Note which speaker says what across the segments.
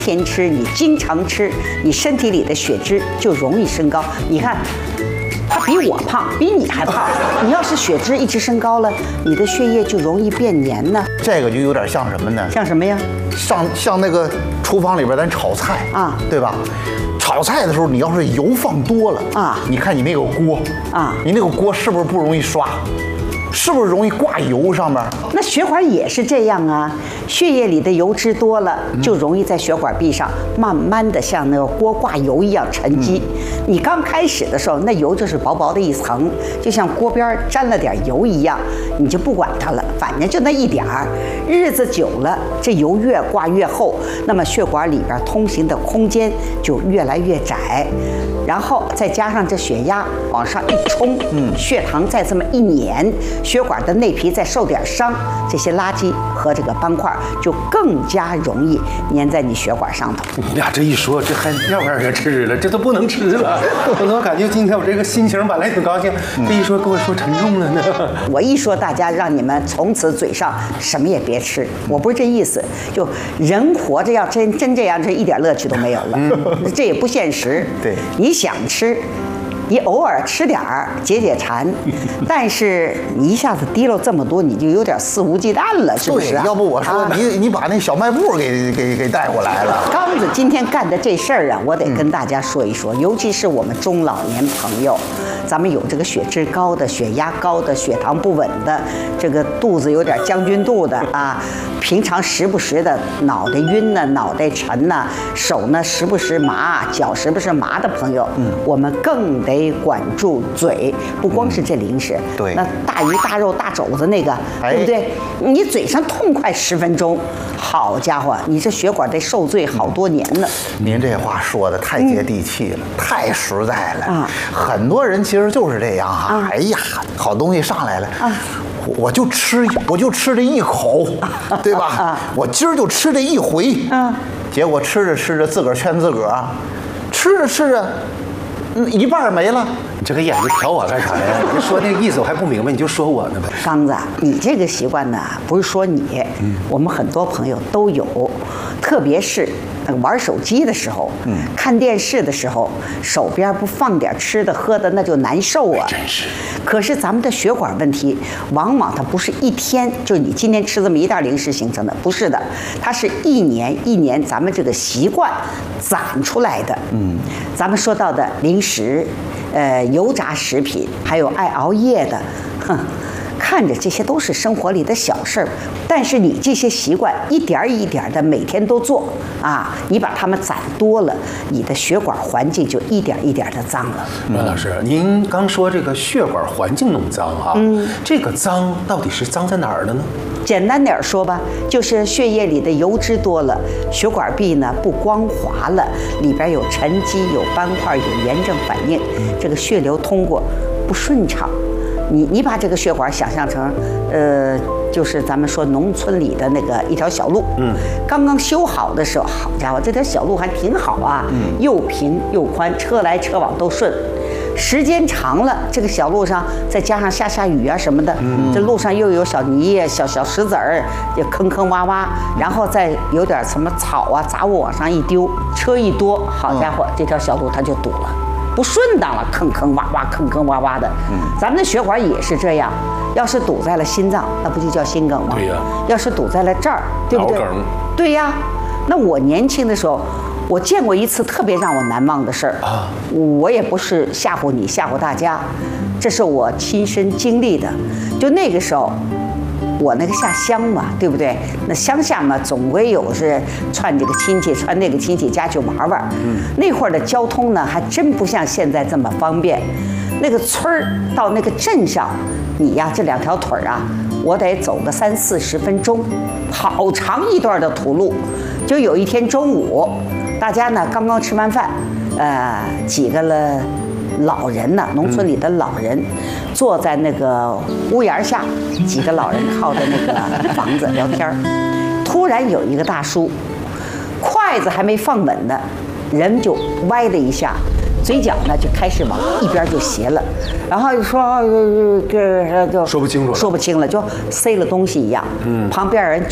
Speaker 1: 天吃，你经常吃，你身体里的血脂就容易升高。你看，他比我胖，比你还胖。你要是血脂一直升高了，你的血液就容易变黏呢。
Speaker 2: 这个就有点像什么呢？
Speaker 1: 像什么呀？
Speaker 2: 像那个厨房里边咱炒菜啊，对吧？炒菜的时候，你要是油放多了啊，你看你那个锅啊，你那个锅是不是不容易刷？是不是容易挂油上面？
Speaker 1: 那血管也是这样啊，血液里的油脂多了，就容易在血管壁上慢慢的像那个锅挂油一样沉积。你刚开始的时候，那油就是薄薄的一层，就像锅边沾了点油一样，你就不管它了，反正就那一点儿。日子久了，这油越挂越厚，那么血管里边通行的空间就越来越窄，然后再加上这血压往上一冲，血糖再这么一碾。血管的内皮再受点伤，这些垃圾和这个斑块就更加容易粘在你血管上头。
Speaker 3: 你俩这一说，这还要不让人吃了？这都不能吃了。我怎么感觉今天我这个心情本来挺高兴，这一说跟我说沉重了呢？
Speaker 1: 我一说大家让你们从此嘴上什么也别吃，我不是这意思。就人活着要真这样，这一点乐趣都没有了，这也不现实。
Speaker 2: 对，
Speaker 1: 你想吃。你偶尔吃点儿解馋，但是你一下子提溜这么多，你就有点肆无忌惮了，是不是？
Speaker 2: 要不我说你把那小卖部给带过来了。
Speaker 1: 刚子今天干的这事儿啊，我得跟大家说一说，尤其是我们中老年朋友，咱们有这个血脂高的、血压高的、血糖不稳的，这个肚子有点将军肚的啊，平常时不时的脑袋晕呢、脑袋沉呢、手呢时不时麻、脚时不时麻的朋友，我们更得管住嘴，不光是这零食，
Speaker 2: 对，
Speaker 1: 那大鱼大肉大肘子那个，对不对？你嘴上痛快10分钟，好家伙，你这血管得受罪好多年了。
Speaker 2: 您这话说的太接地气了，太实在了啊！很多人其实就是这样哈，哎呀，好东西上来了啊。我就吃这一口，对吧？我今儿就吃这一回，结果吃着吃着自个儿劝自个儿，吃着吃着，一半没了。
Speaker 3: 你这个眼睛瞟我干啥呀？你说那个意思我还不明白，你就说我呢呗。
Speaker 1: 刚子，你这个习惯呢，不是说你，我们很多朋友都有，特别是玩手机的时候，看电视的时候，手边不放点吃的喝的，那就难受啊。
Speaker 3: 真是。
Speaker 1: 可是咱们的血管问题，往往它不是一天就你今天吃这么一袋零食形成的，不是的，它是一年一年咱们这个习惯攒出来的。咱们说到的零食。油炸食品，还有爱熬夜的，看着这些都是生活里的小事儿，但是你这些习惯一点一点的每天都做啊，你把它们攒多了，你的血管环境就一点一点的脏了。
Speaker 3: 阮老师，您刚说这个血管环境弄脏啊，这个脏到底是脏在哪儿了呢？
Speaker 1: 简单点说吧，就是血液里的油脂多了，血管壁呢不光滑了，里边有沉积、有斑块、有炎症反应，这个血流通过不顺畅。你把这个血管想象成，就是咱们说农村里的那个一条小路，刚刚修好的时候，好家伙，这条小路还挺好啊，又平又宽，车来车往都顺。时间长了，这个小路上再加上下雨啊什么的，这路上又有小泥、小石子儿，就坑坑洼洼，然后再有点什么草啊杂物往上一丢，车一多，好家伙，这条小路它就堵了，不顺当了，坑坑洼洼，坑坑洼洼的。咱们的血管也是这样，要是堵在了心脏，那不就叫心梗吗？
Speaker 3: 对呀。
Speaker 1: 要是堵在了这儿，对不对？
Speaker 3: 脑梗。
Speaker 1: 对呀。那我年轻的时候。我见过一次特别让我难忘的事儿啊！我也不是吓唬你、吓唬大家，这是我亲身经历的。就那个时候，我那个下乡嘛，对不对？那乡下嘛，总归有是串这个亲戚、串那个亲戚家去玩玩。那会儿的交通呢，还真不像现在这么方便。那个村儿到那个镇上，你呀这2条腿儿啊，我得走个30-40分钟，好长一段的土路。就有一天中午。大家呢刚刚吃完饭，几个老人呢，农村里的老人，坐在那个屋檐下，几个老人靠着那个房子聊天。突然有一个大叔，筷子还没放稳呢，人就歪了一下，嘴角呢就开始往一边就斜了，然后就说就
Speaker 3: 说不清楚了，
Speaker 1: 说不清了，就塞了东西一样。旁边人就喊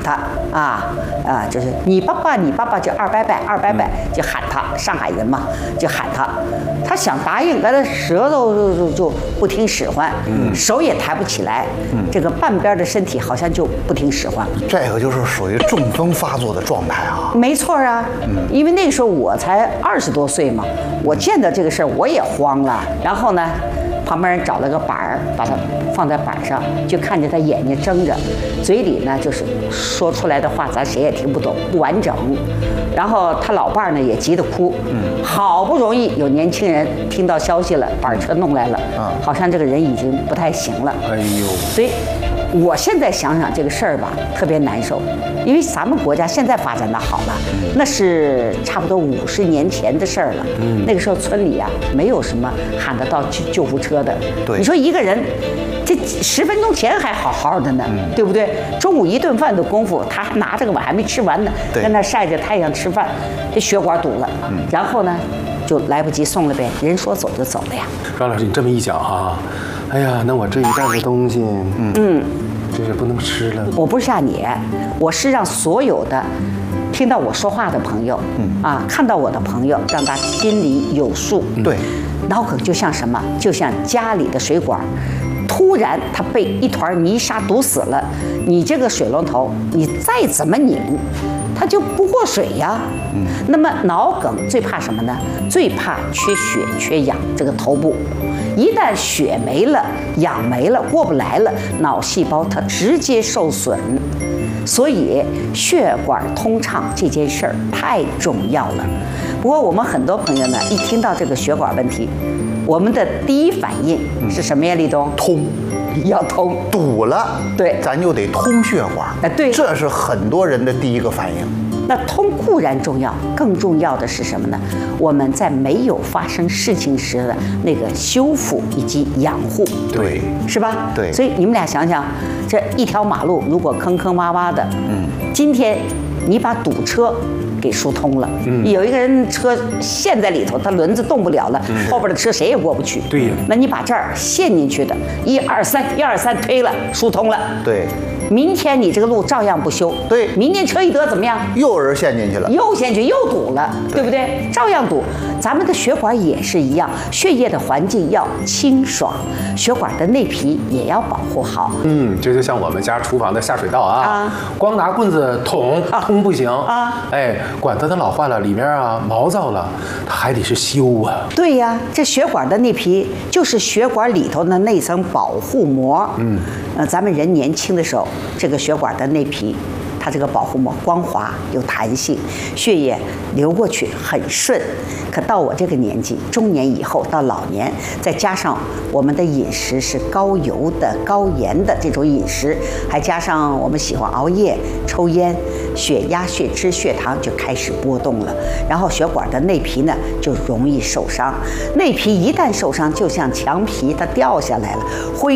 Speaker 1: 他就是你爸爸，你爸爸就二伯伯，二伯伯就喊他，上海人嘛，就喊他。他想答应，但是舌头就不听使唤，手也抬不起来，这个半边的身体好像就不听使唤。
Speaker 2: 这个就是属于中风发作的状态啊。
Speaker 1: 没错啊，因为那时候我才20多岁嘛，我见到这个事儿我也慌了。然后呢，旁边人找了个板儿，把它放在板上，就看见他眼睛睁着，嘴里呢就是说出来的话咱谁也听不懂，不完整。然后他老伴儿呢也急得哭，好不容易有年轻人听到消息了，板车弄来了，好像这个人已经不太行了。
Speaker 3: 哎呦，
Speaker 1: 所以我现在想想这个事儿吧，特别难受，因为咱们国家现在发展的好了，那是差不多50年前的事儿了。那个时候村里啊没有什么喊得到救护车的。
Speaker 2: 对，
Speaker 1: 你说一个人，这10分钟前还好好的呢，对不对？中午一顿饭的功夫，他还拿着个碗还没吃完呢，在那晒着太阳吃饭，这血管堵了，然后呢就来不及送了呗，人说走就走了呀。
Speaker 3: 张老师，你这么一讲啊，哎呀，那我这一袋子东西，这是不能吃了。
Speaker 1: 我不是吓你，我是让所有的听到我说话的朋友，看到我的朋友，让他心里有数。
Speaker 2: 对，
Speaker 1: 脑梗就像什么？就像家里的水管，突然它被一团泥沙堵死了，你这个水龙头，你再怎么拧，它就不过水呀。那么脑梗最怕什么呢？最怕缺血缺氧，这个头部。一旦血没了，氧没了，过不来了，脑细胞它直接受损。所以血管通畅这件事儿太重要了。不过我们很多朋友呢，一听到这个血管问题，我们的第一反应是什么呀？立冬，
Speaker 2: 通，
Speaker 1: 要通，
Speaker 2: 堵了，
Speaker 1: 对，
Speaker 2: 咱就得通血管。
Speaker 1: 对，
Speaker 2: 这是很多人的第一个反应。
Speaker 1: 那通固然重要，更重要的是什么呢？我们在没有发生事情时的那个修复以及养护，
Speaker 2: 对，
Speaker 1: 是吧？
Speaker 2: 对。
Speaker 1: 所以你们俩想想，这一条马路如果坑坑洼洼的，今天你把堵车给疏通了，有一个人车陷在里头，他轮子动不了了，后边的车谁也过不去。
Speaker 3: 对呀。
Speaker 1: 那你把这儿陷进去的，1、2、3推了，疏通了。
Speaker 2: 对。
Speaker 1: 明天你这个路照样不修，
Speaker 2: 对，
Speaker 1: 明天车一得怎么样？
Speaker 2: 又有人陷进去了，
Speaker 1: 又陷进去又堵了，对不对？照样堵。咱们的血管也是一样，血液的环境要清爽，血管的内皮也要保护好。
Speaker 3: 这就像我们家厨房的下水道啊，光拿棍子捅不行啊，哎，管子它老坏了，里面啊毛躁了，它还得是修啊。
Speaker 1: 对呀，这血管的内皮就是血管里头的那层保护膜。咱们人年轻的时候，这个血管的内皮，它这个保护膜光滑有弹性，血液流过去很顺。可到我这个年纪，中年以后到老年，再加上我们的饮食是高油的、高盐的这种饮食，还加上我们喜欢熬夜、抽烟，血压、血脂、血糖就开始波动了。然后血管的内皮呢就容易受伤，内皮一旦受伤，就像墙皮它掉下来了，灰